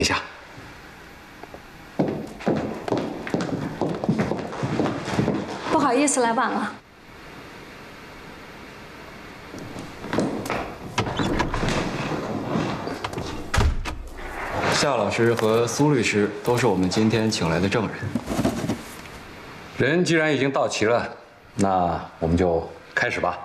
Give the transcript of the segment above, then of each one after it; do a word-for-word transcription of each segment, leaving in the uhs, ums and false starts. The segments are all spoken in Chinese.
一下。 不好意思，来晚了。 夏老师和苏律师都是我们今天请来的证人。人既然已经到齐了，那我们就开始吧。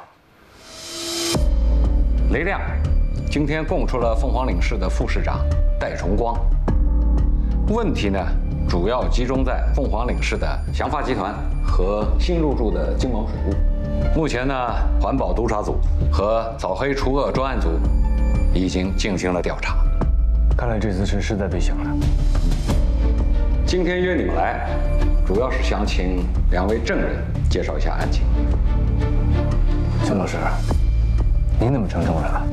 雷亮今天供出了凤凰岭市的副市长戴崇光。问题呢，主要集中在凤凰岭市的祥发集团和新入驻的金毛水务。目前呢，环保督察组和扫黑除恶专案组已经进行了调查。 看来这次是势在必行了。 今天约你们来，主要是想请两位证人介绍一下案情。 孙老师，您怎么成证人了？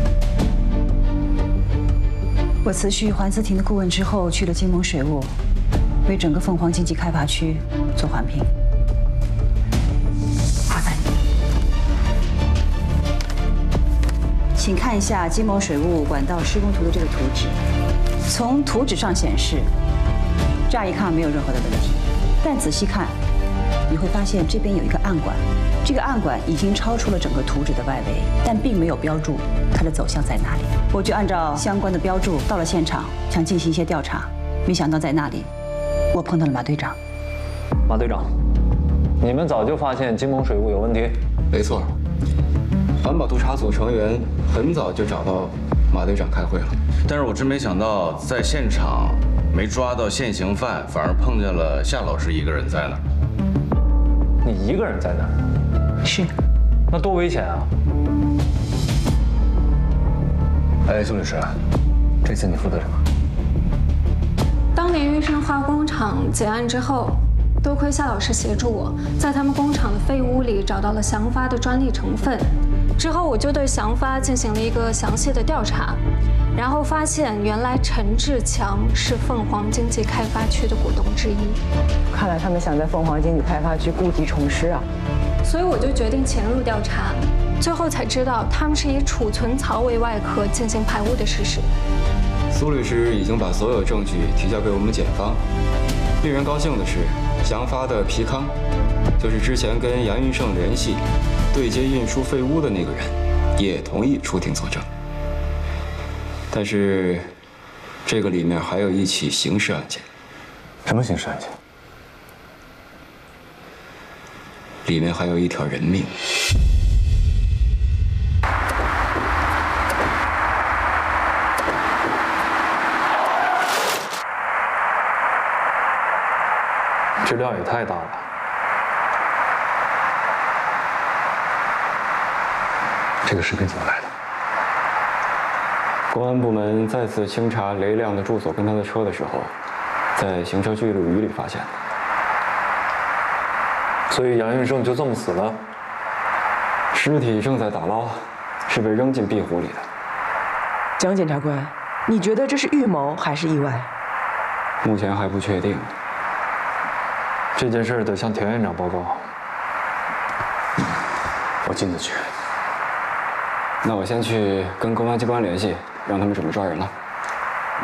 我辞去环思庭的顾问之后，去了金盟水务，为整个凤凰经济开发区做环评。麻烦你，请看一下金盟水务管道施工图的这个图纸。从图纸上显示，乍一看没有任何的问题，但仔细看，你会发现这边有一个暗管，这个暗管已经超出了整个图纸的外围，但并没有标注它的走向在哪里。我就按照相关的标注到了现场，想进行一些调查，没想到在那里，我碰到了马队长。 马队长，你们早就发现金盟水务有问题？ 没错，环保督察组成员很早就找到马队长开会了。 但是我真没想到，在现场没抓到现行犯，反而碰见了夏老师一个人在那儿。 你一个人在那儿？ 是。 那多危险啊！哎，苏律师，这次你负责什么？ 当年玉山化工厂结案之后，多亏夏老师协助我，在他们工厂的废屋里找到了祥发的专利成分。之后我就对祥发进行了一个详细的调查，然后发现原来陈志强是凤凰经济开发区的股东之一。 看来他们想在凤凰经济开发区故技重施啊！ 所以我就决定潜入调查，最后才知道他们是以储存槽为外壳进行排污的事实。 苏律师已经把所有证据提交给我们检方。令人高兴的是，祥发的皮康，就是之前跟杨云胜联系对接运输废污的那个人，也同意出庭作证。但是，这个里面还有一起刑事案件。 什么刑事案件？ 里面还有一条人命。 这料也太大了。这个视频怎么来的？ 公安部门再次清查雷亮的住所跟他的车的时候，在行车记录仪里发现的。 所以杨云胜就这么死了？ 尸体正在打捞，是被扔进壁虎里的。 蒋检察官，你觉得这是预谋还是意外？ 目前还不确定。 这件事得向田院长报告。我亲自去。 那我先去跟公安机关联系，让他们准备抓人了。